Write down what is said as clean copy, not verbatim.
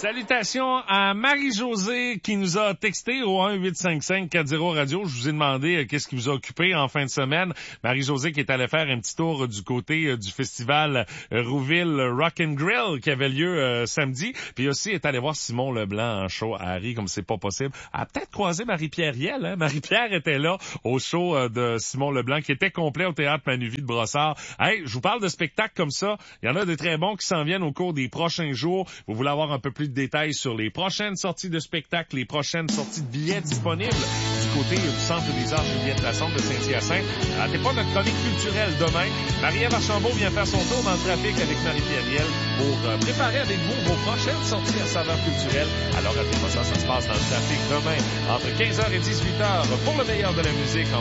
Salutations à Marie-Josée qui nous a texté au 1-855-40 Radio. Je vous ai demandé qu'est-ce qui vous a occupé en fin de semaine. Marie-Josée qui est allée faire un petit tour du côté du festival Rouville Rock and Grill qui avait lieu samedi. Puis aussi est allée voir Simon Leblanc en show à Harry comme c'est pas possible. Elle a peut-être croisé Marie-Pierre Riel. Hein? Marie-Pierre était là au show de Simon Leblanc qui était complet au Théâtre Manuvie de Brossard. Hey, je vous parle de spectacles comme ça. Il y en a des très bons qui s'en viennent au cours des prochains jours. Vous voulez avoir un peu plus de détails sur les prochaines sorties de spectacles, les prochaines sorties de billets disponibles du côté du Centre des Arts Juliette Lassonde de Saint-Hyacinthe. Ratez pas notre chronique culturelle demain. Marie-Ève Archambault vient faire son tour dans le trafic avec Marie-Pierre Riel pour préparer avec vous vos prochaines sorties à saveur culturelle. Alors ratez pas ça, ça se passe dans le trafic demain entre 15h et 18h pour le meilleur de la musique en